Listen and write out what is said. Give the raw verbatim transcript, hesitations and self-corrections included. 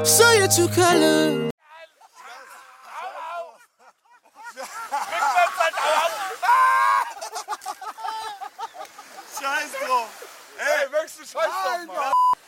So you're too color. Scheiß drauf! Ey, möchtest du Scheiß drauf machen?